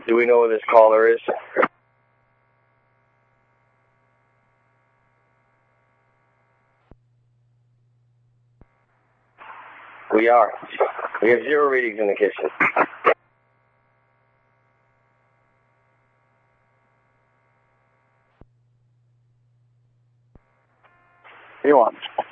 Do we know who this caller is? We are. We have 0 readings in the kitchen. He wants.